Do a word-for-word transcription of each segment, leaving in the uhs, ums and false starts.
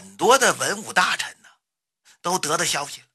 很多的文武大臣呢，都得到消息了，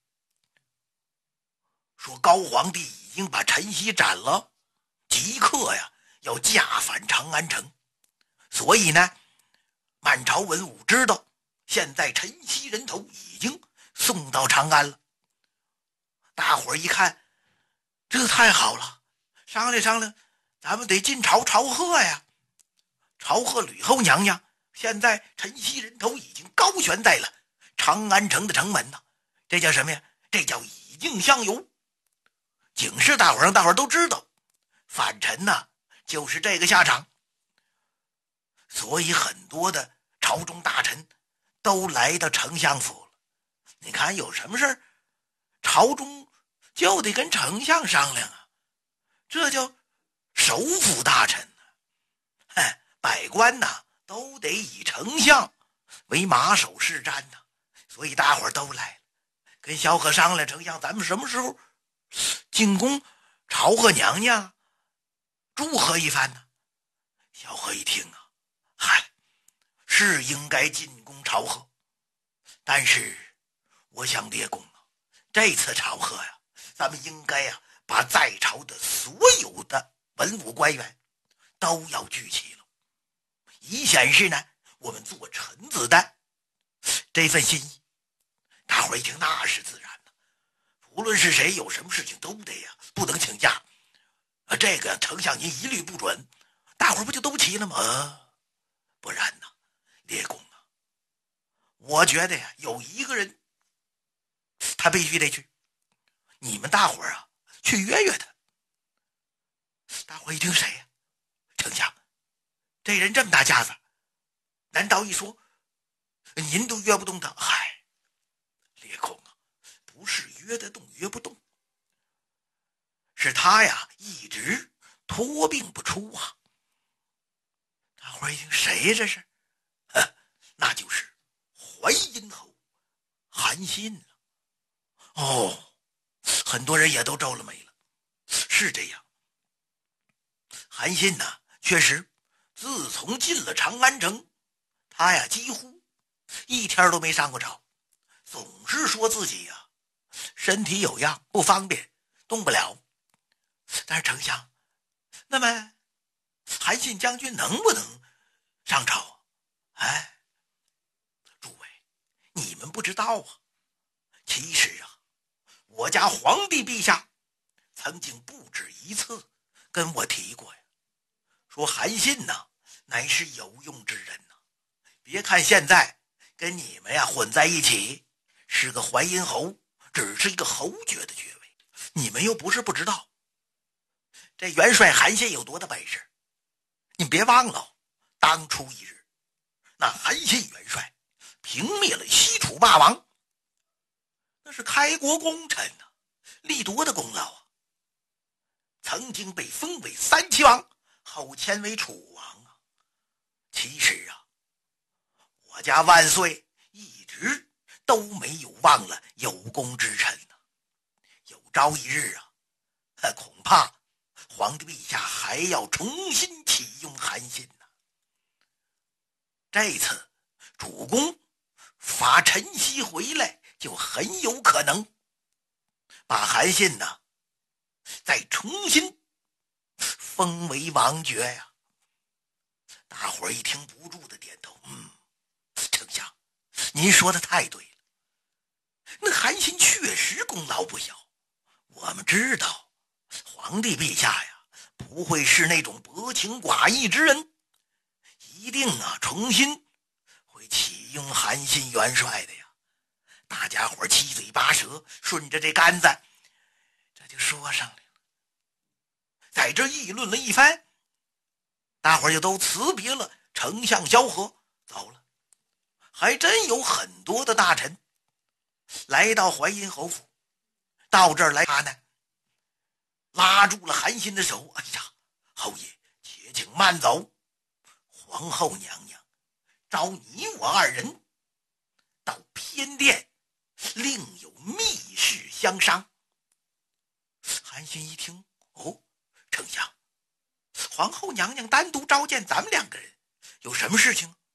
说高皇帝已经把陈豨斩了，即刻呀要驾返长安城。所以呢，满朝文武知道现在陈豨人头已经送到长安了。大伙儿一看，这太好了，商量商量，咱们得进朝朝贺呀！朝贺吕后娘娘，现在陈豨人头已经高悬在了长安城的城门呢，这叫什么呀？这叫以儆相尤。警示大伙儿，让大伙儿都知道，反臣呢就是这个下场。所以很多的朝中大臣都来到丞相府了。你看有什么事儿，朝中就得跟丞相商量啊，这叫首辅大臣呢、啊。百官呐都得以丞相为马首是瞻呐。所以大伙儿都来了，跟萧何商量，丞相咱们什么时候进宫朝贺娘娘，祝贺一番呢？萧何一听啊，嗨，是应该进宫朝贺，但是我想列公啊，这次朝贺呀，咱们应该呀把在朝的所有的文武官员都要聚齐了，以显示呢我们做臣子的这份心意。大伙儿一听，那是自然的，无论是谁有什么事情都得呀，不能请假啊，这个丞相您一律不准，大伙儿不就都齐了吗？呃、不然呢，列公啊，我觉得呀，有一个人他必须得去，你们大伙儿啊去约约他。大伙儿一听，谁呀？丞相，这人这么大架子，难道一说您都约不动他？嗨，列公啊，不是约得动约不动，是他呀一直托病不出啊。大伙儿一听，谁这是？呵，那就是淮阴侯韩信了。哦，很多人也都皱了眉了。是这样，韩信呢，确实自从进了长安城，他呀几乎一天都没上过朝，总是说自己呀身体有恙，不方便，动不了。但是丞相，那么韩信将军能不能上朝啊？哎，诸位，你们不知道啊，其实啊，我家皇帝陛下曾经不止一次跟我提过呀，说韩信呢乃是有用之人呢。别看现在跟你们呀混在一起，是个淮阴侯，只是一个侯爵的爵位，你们又不是不知道，这元帅韩信有多大本事。你别忘了，当初一日，那韩信元帅平灭了西楚霸王，那是开国功臣啊，立多大功劳啊！曾经被封为三齐王，后迁为楚王啊。其实啊，我家万岁一直都没有忘了有功之臣呢、啊。有朝一日啊，恐怕皇帝陛下还要重新启用韩信呢、啊。这次主公罚陈豨回来，就很有可能把韩信呢再重新封为王爵呀。大伙儿一听不住的点头，嗯，丞相，您说的太对了，那韩信确实功劳不小。我们知道皇帝陛下呀不会是那种薄情寡义之人，一定啊重新会启用韩信元帅的呀。大家伙七嘴八舌，顺着这杆子这就说上来了。在这议论了一番，大伙儿就都辞别了丞相萧何走了。还真有很多的大臣来到淮阴侯府，到这儿来，他呢拉住了韩信的手，哎呀，侯爷且请慢走，皇后娘娘召你我二人到偏殿，另有密事相商。韩信一听，哦，丞相，皇后娘娘单独召见咱们两个人，有什么事情